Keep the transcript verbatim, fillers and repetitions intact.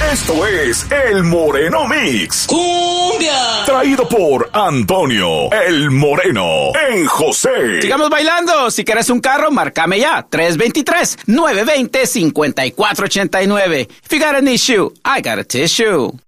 Esto es El Moreno Mix. ¡Cumbia! Traído por Antonio El Moreno en José. Sigamos bailando. Si quieres un carro, márcame ya. tres dos tres, nueve dos cero, cinco cuatro ocho nueve. If you got an issue, I got a tissue.